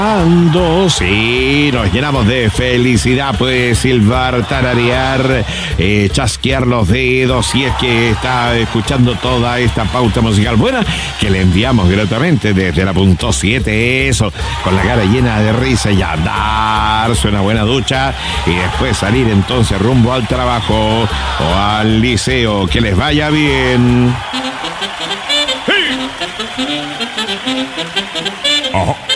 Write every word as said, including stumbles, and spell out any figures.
Sí, nos llenamos de felicidad, puede silbar, tararear, eh, chasquear los dedos, si es que está escuchando toda esta pauta musical buena que le enviamos gratuitamente desde la punto siete, eso, con la cara llena de risa y a darse una buena ducha y después salir entonces rumbo al trabajo o al liceo. Que les vaya bien. ¡Sí! ¡Ojo!